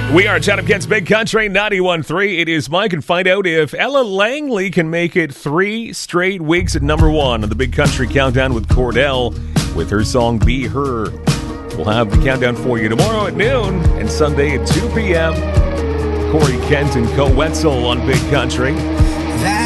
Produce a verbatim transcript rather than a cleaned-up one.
We are Chatham Kent's Big Country ninety-one point three. It is Mike, and find out if Ella Langley can make it three straight weeks at number one on the Big Country Countdown with Cordell with her song Be Her. We'll have the countdown for you tomorrow at noon and Sunday at two p.m. Corey Kent and Co. Wetzel on Big Country.